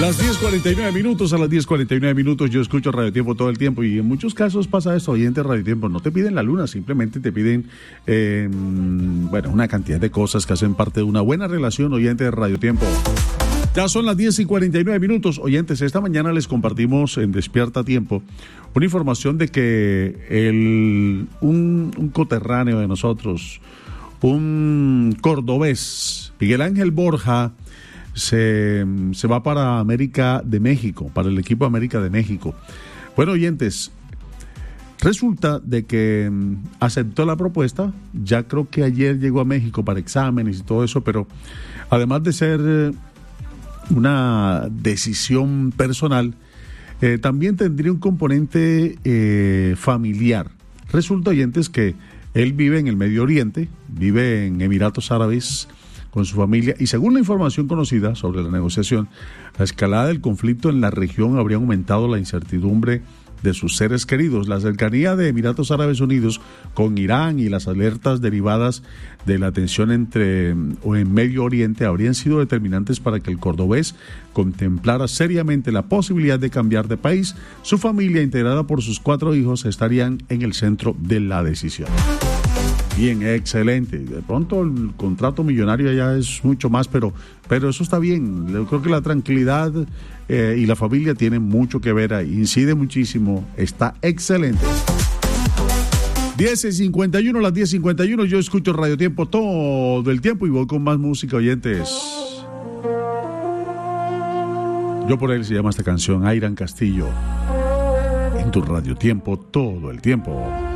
Las 10:49 minutos, a las 10:49 minutos yo escucho Radio Tiempo todo el tiempo y en muchos casos pasa esto, oyentes de Radio Tiempo, no te piden la luna, simplemente te piden, una cantidad de cosas que hacen parte de una buena relación, oyente de Radio Tiempo. Ya son las 10:49 minutos, oyentes, esta mañana les compartimos en Despierta Tiempo una información de que un coterráneo de nosotros, un cordobés, Miguel Ángel Borja, se va para América de México, para el equipo América de México. Bueno, oyentes, resulta de que aceptó la propuesta, ya creo que ayer llegó a México para exámenes y todo eso, pero además de ser una decisión personal, también tendría un componente familiar. Resulta, oyentes, que él vive en el Medio Oriente, vive en Emiratos Árabes con su familia, y según la información conocida sobre la negociación, la escalada del conflicto en la región habría aumentado la incertidumbre de sus seres queridos. La cercanía de Emiratos Árabes Unidos con Irán y las alertas derivadas de la tensión en Medio Oriente habrían sido determinantes para que el cordobés contemplara seriamente la posibilidad de cambiar de país. Su familia, integrada por sus 4 hijos, estarían en el centro de la decisión. Bien, excelente. De pronto el contrato millonario ya es mucho más, pero eso está bien. Yo creo que la tranquilidad y la familia tienen mucho que ver ahí. Incide muchísimo. Está excelente. 10:51, las 10:51. Yo escucho Radio Tiempo todo el tiempo y voy con más música, oyentes. Yo por él se llama esta canción, Airan Castillo. En tu Radio Tiempo todo el tiempo.